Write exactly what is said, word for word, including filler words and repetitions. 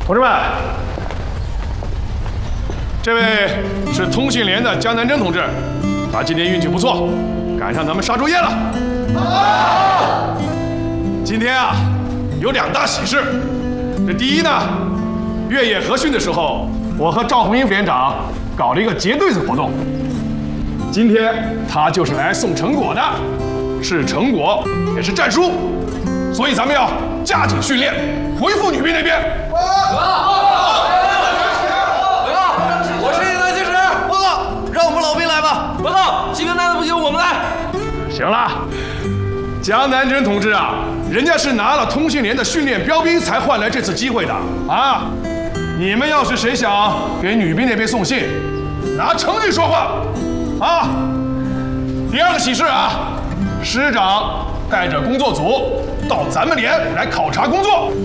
同志们，这位是通信连的江南真同志，他今天运气不错，赶上咱们杀猪夜了。好！今天啊，有两大喜事。这第一呢，越野合训的时候，我和赵红英副连长搞了一个结对子活动。今天他就是来送成果的，是成果也是战书，所以咱们要加紧训练，回复女兵那边。报告！ 我是应该接使。报告，让我们老兵来吧。报告，骑兵男的不行，我们来。 行了，江南真同志啊，人家是拿了通信连的训练标兵才换来这次机会的啊！你们要是谁想给女兵那边送信，拿成绩说话啊！第二个喜事啊，师长带着工作组到咱们连来考察工作。